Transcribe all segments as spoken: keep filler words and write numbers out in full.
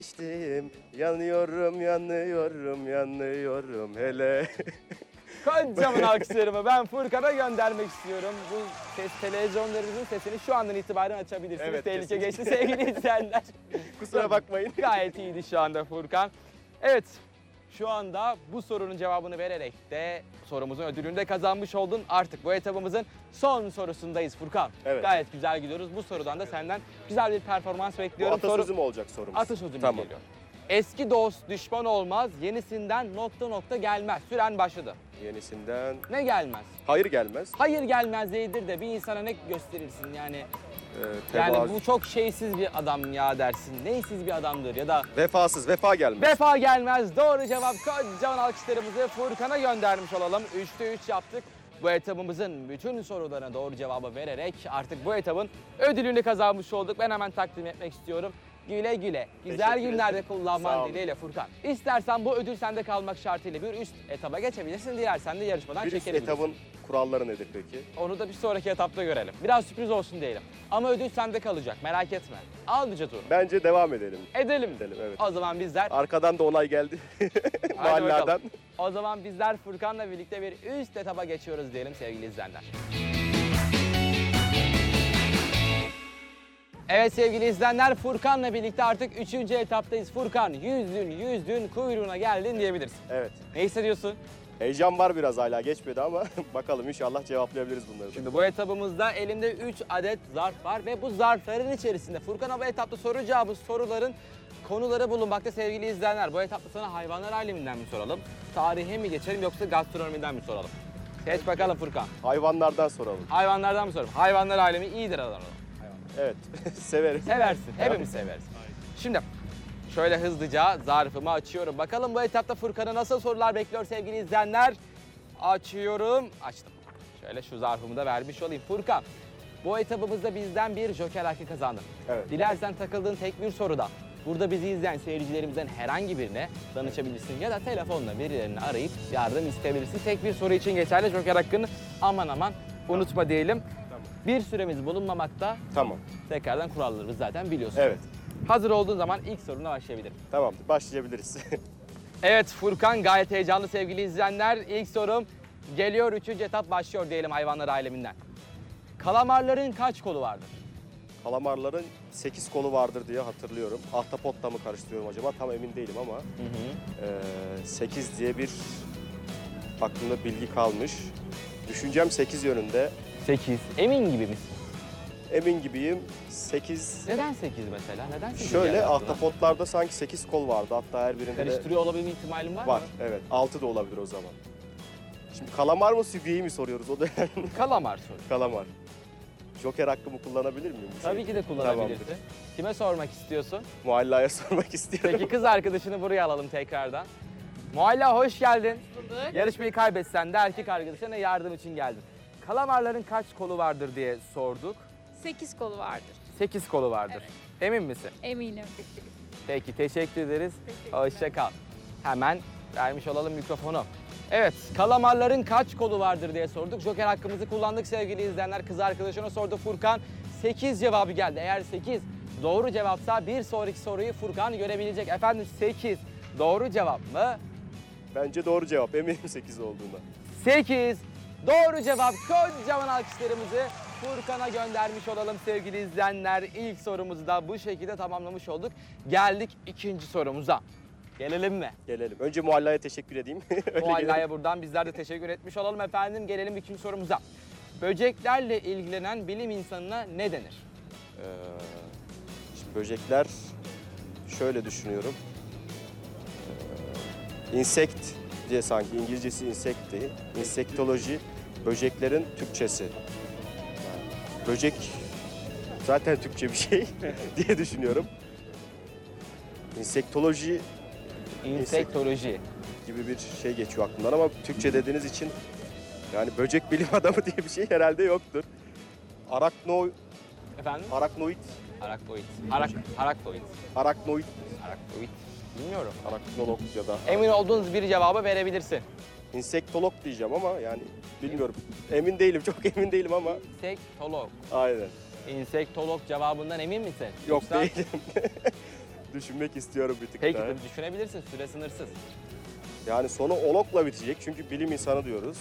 İçtim, yanıyorum, yanıyorum, yanıyorum hele. Kocaman alkışlarımı ben Furkan'a göndermek istiyorum. Bu ses televizyonlarınızın sesini şu andan itibaren açabilirsiniz. Evet, Tehlike kesinlikle. geçti sevgili izleyenler. Kusura bakmayın. Gayet iyiydi şu anda Furkan. Evet, şu anda bu sorunun cevabını vererek de sorumuzun ödülünü de kazanmış oldun. Artık bu etabımızın son sorusundayız Furkan. Evet. Gayet güzel gidiyoruz. Bu sorudan da senden güzel bir performans Bu bekliyorum. atasözü Soru... mü olacak sorumuz? Atasözümüz Tamam. geliyor. Eski dost düşman olmaz, yenisinden nokta nokta gelmez. Süren başladı. Yenisinden Ne gelmez? hayır gelmez. Hayır gelmez değildir de bir insana ne gösterirsin yani? Ee, Yani tevazu- bu çok şeysiz bir adam ya dersin. Neysiz bir adamdır ya da Vefasız, vefa gelmez. vefa gelmez. Doğru cevap. Kocaman alkışlarımızı Furkan'a göndermiş olalım. Üçte üç yaptık. Bu etabımızın bütün sorularına doğru cevabı vererek artık bu etabın ödülünü kazanmış olduk. Ben hemen takdim etmek istiyorum. Güle güle. Güzel Teşekkür günlerde ederim. Sağ kullanman olun. dileğiyle Furkan. İstersen bu ödül sende kalmak şartıyla bir üst etaba geçebilirsin. Dilersen de yarışmadan Bir üst çekilebilirsin. etabın kuralları nedir peki? Onu da bir sonraki etapta görelim. Biraz sürpriz olsun diyelim. Ama ödül sende kalacak. Merak etme. Almayacağız onu. Bence devam edelim. Edelim. Edelim, evet. O zaman bizler Arkadan da onay geldi. Hadi Mahallerden. bakalım. O zaman bizler Furkan'la birlikte bir üst etaba geçiyoruz diyelim sevgili izleyenler. Evet sevgili izleyenler, Furkan'la birlikte artık üçüncü etaptayız. Furkan yüzdün yüzdün kuyruğuna geldin diyebiliriz. Evet. Ne hissediyorsun? Heyecan var biraz, hala geçmedi ama bakalım inşallah cevaplayabiliriz bunları da. Şimdi bu etabımızda elimde üç adet zarf var ve bu zarfların içerisinde Furkan'a bu etapta soru cevabı soruların konuları bulunmakta sevgili izleyenler. Bu etapta sana hayvanlar aleminden mi soralım, tarihe mi geçelim yoksa gastronomiden mi soralım? Seç bakalım Furkan. Hayvanlardan soralım. Hayvanlardan mı soralım? Hayvanlar alemi iyidir adam. Evet, severim. Seversin, hepimiz severiz. Şimdi şöyle hızlıca zarfımı açıyorum. Bakalım bu etapta Furkan'a nasıl sorular bekliyor sevgili izleyenler? Açıyorum, açtım. Şöyle şu zarfımı da vermiş olayım. Furkan, bu etabımızda bizden bir joker hakkı kazandın. Evet. Dilersen takıldığın tek bir soruda burada bizi izleyen seyircilerimizden herhangi birine danışabilirsin ya da telefonla birilerini arayıp yardım isteyebilirsin. Tek bir soru için geçerli joker hakkını aman aman unutma diyelim. Tamam. Bir süremiz bulunmamakta. Tamam. Tekrardan kuralları zaten biliyorsun. Evet. Hazır olduğun zaman ilk soruna başlayabilirim. Tamam, başlayabiliriz. Evet Furkan, gayet heyecanlı sevgili izleyenler. İlk sorum geliyor, üçüncü etap başlıyor diyelim hayvanlar aleminden. Kalamarların kaç kolu vardır? Kalamarların sekiz kolu vardır diye hatırlıyorum. Ahtapotla mı karıştırıyorum acaba? Tam emin değilim ama Hı hı. e, sekiz diye bir aklımda bilgi kalmış. Düşüncem sekiz yönünde. sekiz. Emin gibi misin? Emin gibiyim. sekiz. Neden sekiz mesela? Neden sekiz? Şöyle, geldi aklına? ahtapotlarda sanki sekiz kol vardı. Hatta her birinde de Karıştırıyor olabilme ihtimalin var, var. mı? Evet, altı da olabilir o zaman. Şimdi kalamar mı sübyeyi mi soruyoruz? O da Kalamar soru. kalamar. Joker hakkımı kullanabilir miyim? bu Tabii şey? ki de kullanabilirsin. Tamamdır. Kime sormak istiyorsun? Muallaya sormak istiyorum. Peki kız arkadaşını buraya alalım tekrardan. Mualla hoş geldin. Bulduk. Yarışmayı kaybetsen de erkek arkadaşına yardım için geldin. Kalamarların kaç kolu vardır diye sorduk. Sekiz kolu vardır. sekiz kolu vardır. Emin misin? Eminim. Peki teşekkür ederiz. Hoşça kal. Hemen vermiş olalım mikrofonu. Evet, kalamarların kaç kolu vardır diye sorduk. Joker hakkımızı kullandık sevgili izleyenler. Kız arkadaşına sordu Furkan. sekiz cevabı geldi. Eğer sekiz doğru cevapsa bir sonraki soruyu Furkan görebilecek. Efendim sekiz doğru cevap mı? Bence doğru cevap. Eminim sekiz olduğuna. sekiz doğru cevap. Kocaman alkışlarımızı Furkan'a göndermiş olalım sevgili izleyenler. İlk sorumuzu da bu şekilde tamamlamış olduk. Geldik ikinci sorumuza. Gelelim mi? Gelelim. Önce Muallaya teşekkür edeyim. Öyle gelelim. Muallaya buradan bizler de teşekkür etmiş olalım efendim. Gelelim ikinci sorumuza. Böceklerle ilgilenen bilim insanına ne denir? Ee, şimdi böcekler, şöyle düşünüyorum. Ee, insekt diye, sanki İngilizcesi insect değil. İnsektoloji, böceklerin Türkçesi. Yani böcek zaten Türkçe bir şey diye düşünüyorum. İnsektoloji İnsektoloji. gibi bir şey geçiyor aklımdan ama Türkçe dediğiniz için yani böcek bilim adamı diye bir şey herhalde yoktur. Arakno, Efendim? araknoid, Araknoid. Arak, araknoid. araknoid, Araknoid. Bilmiyorum. araknolog ya da Emin olduğunuz bir cevabı verebilirsin. insektolog diyeceğim ama yani bilmiyorum. Emin değilim, çok emin değilim ama İnsektolog. aynen. İnsektolog cevabından emin misin? Yok, Yoksa değilim. Düşünmek istiyorum bir tık Peki daha. tabii düşünebilirsin. Süre sınırsız. Yani sonu olokla bitecek çünkü bilim insanı diyoruz.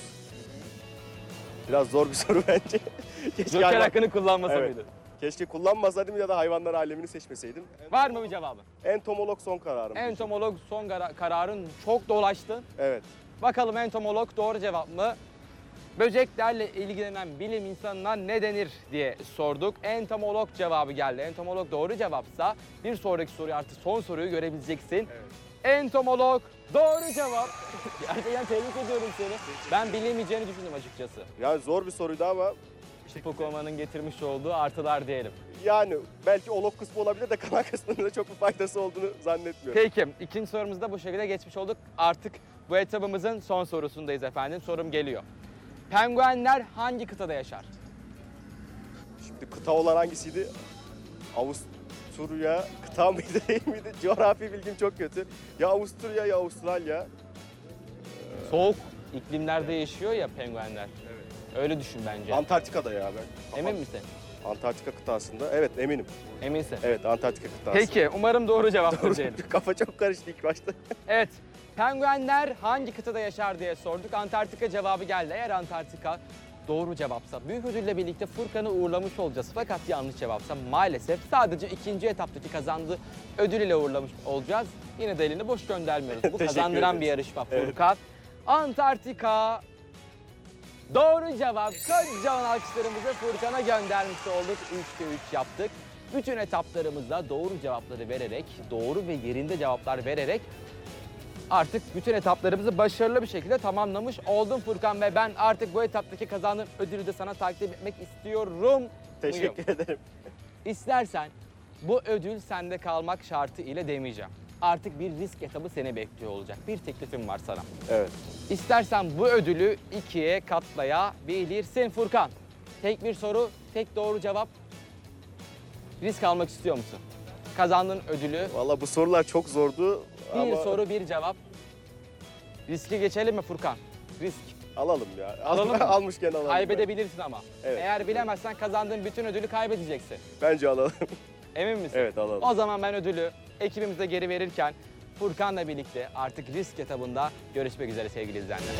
Biraz zor bir soru bence. Keşke, Joker hayvan- hakkını kullanmasa Evet. mıydın? Keşke kullanmasaydım ya da hayvanlar alemini seçmeseydim. Var mı bir cevabı? Entomolog son kararım. Entomolog son kara- kararın çok dolaştı. Evet. Bakalım entomolog doğru cevap mı? Böceklerle ilgilenen bilim insanına ne denir diye sorduk. Entomolog cevabı geldi. Entomolog doğru cevapsa bir sonraki soruyu artık son soruyu görebileceksin. Entomolog doğru cevap. Gerçekten tebrik ediyorum seni. Ben bilemeyeceğini düşündüm açıkçası. Yani zor bir soruydu ama Fukuoma'nın getirmiş olduğu artılar diyelim. yani belki olog kısmı olabilir de kalan kısmında da çok bir faydası olduğunu zannetmiyorum. Peki ikinci sorumuzu da bu şekilde geçmiş olduk. Artık bu etabımızın son sorusundayız efendim. Sorum geliyor. Penguenler hangi kıtada yaşar? Şimdi kıta olan hangisiydi? Avusturya kıta mıydı değil miydi? Coğrafi bilgim çok kötü. Ya Avusturya ya Avustralya. Soğuk iklimlerde yaşıyor ya penguenler. Öyle düşün bence. Antarktika'da ya ben. Emin misin? Antarktika kıtasında. Evet eminim. Eminsin. Evet Antarktika kıtası. Peki umarım doğru cevaptır diyelim. Kafa çok karıştı ilk başta. Evet. Penguenler hangi kıtada yaşar diye sorduk. Antarktika cevabı geldi. Eğer Antarktika doğru cevapsa büyük ödülle birlikte Furkan'ı uğurlamış olacağız. Fakat yanlış cevapsa maalesef sadece ikinci etaptaki kazandığı ödül ile uğurlamış olacağız. Yine de elini boş göndermiyoruz. Bu Teşekkür kazandıran ederiz. bir yarışma Evet. Furkan. Antarktika doğru cevap. Kocaman alkışlarımızı Furkan'a göndermiş olduk. üçte üç yaptık. Bütün etaplarımızda doğru cevapları vererek, doğru ve yerinde cevaplar vererek artık bütün etaplarımızı başarılı bir şekilde tamamlamış oldum Furkan ve ben artık bu etaptaki kazandığım ödülü de sana takdim etmek istiyorum. Teşekkür ederim. İstersen bu ödül sende kalmak şartı ile demeyeceğim. Artık bir risk etabı seni bekliyor olacak. Bir teklifim var sana. Evet. İstersen bu ödülü ikiye katlayabilirsin Furkan. Tek bir soru, tek doğru cevap. Risk almak istiyor musun? Kazandığın ödülü Valla bu sorular çok zordu bir ama soru bir cevap. Riski geçelim mi Furkan? Risk. alalım ya. Alalım mı? Almışken alalım. Kaybedebilirsin ama. Evet. Eğer bilemezsen kazandığın bütün ödülü kaybedeceksin. Bence alalım. Emin misin? Evet alalım. O zaman ben ödülü ekibimize geri verirken Furkan'la birlikte artık risk etabında görüşmek üzere sevgili izleyenler.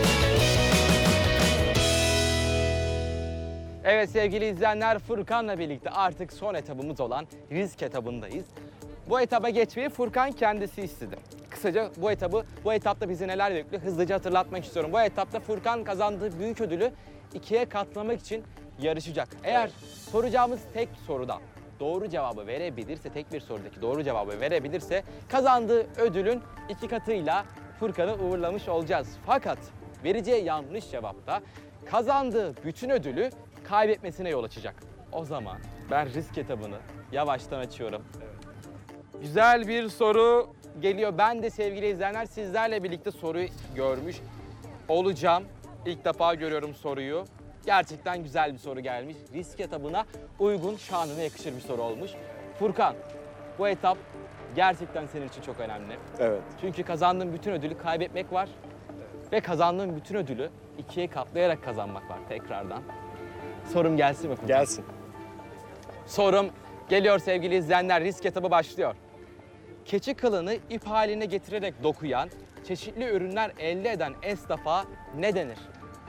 Evet sevgili izleyenler, Furkan'la birlikte artık son etabımız olan risk etabındayız. Bu etaba geçmeyi Furkan kendisi istedi. Kısaca bu etabı, bu etapta bizi neler bekliyor hızlıca hatırlatmak istiyorum. Bu etapta Furkan kazandığı büyük ödülü ikiye katlamak için yarışacak. Eğer soracağımız tek soruda doğru cevabı verebilirse, tek bir sorudaki doğru cevabı verebilirse kazandığı ödülün iki katıyla Furkan'ı uğurlamış olacağız. Fakat vereceği yanlış cevapta kazandığı bütün ödülü kaybetmesine yol açacak. O zaman ben risk etabını yavaştan açıyorum. Güzel bir soru geliyor. Ben de sevgili izleyenler sizlerle birlikte soruyu görmüş olacağım. İlk defa görüyorum soruyu. Gerçekten güzel bir soru gelmiş. Risk etabına uygun, şanına yakışır bir soru olmuş. Furkan, bu etap gerçekten senin için çok önemli. Evet. Çünkü kazandığın bütün ödülü kaybetmek var. Ve kazandığın bütün ödülü ikiye katlayarak kazanmak var tekrardan. Sorum gelsin mi Furkan? Gelsin. Sorum geliyor sevgili izleyenler. Risk etabı başlıyor. Keçi kılını ip haline getirerek dokuyan, çeşitli ürünler elde eden esnafa ne denir?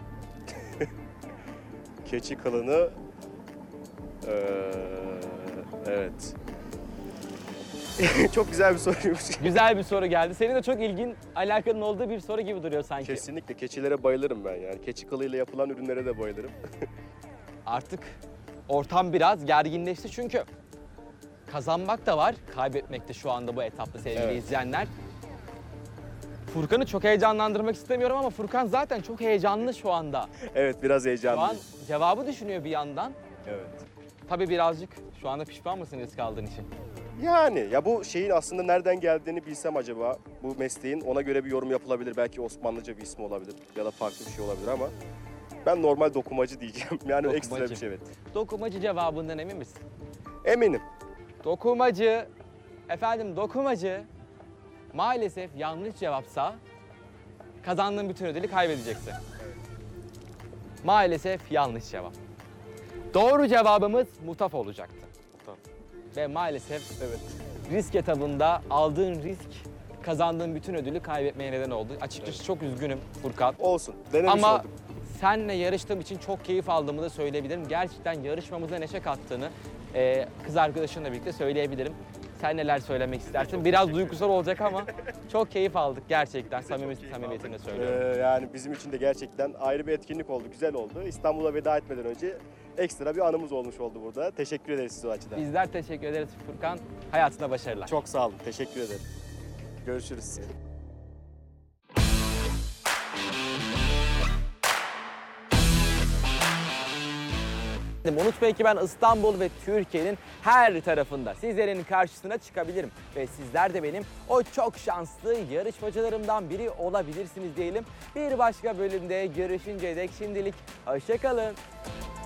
Keçi kılını... Ee, evet. Çok güzel bir soruymuş. Güzel bir soru geldi. Senin de çok ilgin, alakanın olduğu bir soru gibi duruyor sanki. Kesinlikle keçilere bayılırım ben yani. Keçi kılıyla yapılan ürünlere de bayılırım. Artık ortam biraz gerginleşti çünkü kazanmak da var, kaybetmek de şu anda bu etapta sevgili Evet. izleyenler. Furkan'ı çok heyecanlandırmak istemiyorum ama Furkan zaten çok heyecanlı şu anda. Evet biraz Şu an heyecanlıyım. cevabı düşünüyor bir yandan. Evet. Tabii birazcık şu anda pişman mısın risk aldığın için? Yani ya bu şeyin aslında nereden geldiğini bilsem acaba bu mesleğin ona göre bir yorum yapılabilir. Belki Osmanlıca bir ismi olabilir ya da farklı bir şey olabilir ama ben normal dokumacı diyeceğim. Yani Dokumacı. ekstra bir şey evet. Dokumacı cevabından emin misin? Eminim. Dokumacı, efendim dokumacı maalesef yanlış cevapsa kazandığın bütün ödülü kaybedeceksin. Maalesef yanlış cevap. Doğru cevabımız mutaf olacaktı. Mutaf. Ve maalesef Evet. risk etabında aldığın risk kazandığın bütün ödülü kaybetmeye neden oldu. Açıkçası çok üzgünüm Furkan. Olsun. Denemiş Ama olduk. senle yarıştığım için çok keyif aldığımı da söyleyebilirim. Gerçekten yarışmamıza neşe kattığını e, kız arkadaşımla birlikte söyleyebilirim. Sen neler söylemek istersin? Biraz duygusal olacak ama çok keyif aldık gerçekten. Samimi, samimiyetimle söylüyorum. Ee, yani bizim için de gerçekten ayrı bir etkinlik oldu, güzel oldu. İstanbul'a veda etmeden önce ekstra bir anımız olmuş oldu burada. Teşekkür ederiz size o açıdan. Bizler teşekkür ederiz Furkan. Hayatına başarılar. Çok sağ olun, teşekkür ederim. Görüşürüz. Unutmayın ki ben İstanbul ve Türkiye'nin her tarafında sizlerin karşısına çıkabilirim. Ve sizler de benim o çok şanslı yarışmacılarımdan biri olabilirsiniz diyelim. Bir başka bölümde görüşünceye dek şimdilik hoşça kalın.